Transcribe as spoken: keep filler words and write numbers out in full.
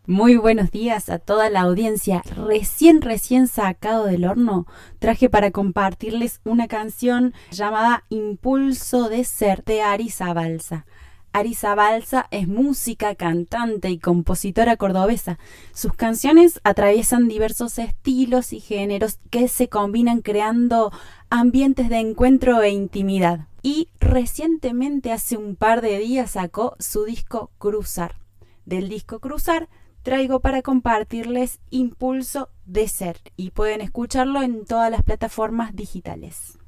Muy buenos días a toda la audiencia. Recién, recién sacado del horno, traje para compartirles una canción llamada Impulso de Ser de Arisa Balsa. Arisa Balsa es música, cantante y compositora cordobesa. Sus canciones atraviesan diversos estilos y géneros que se combinan creando ambientes de encuentro e intimidad. Y recientemente, hace un par de días, sacó su disco Cruzar. Del disco Cruzar traigo para compartirles Impulso de Ser y pueden escucharlo en todas las plataformas digitales.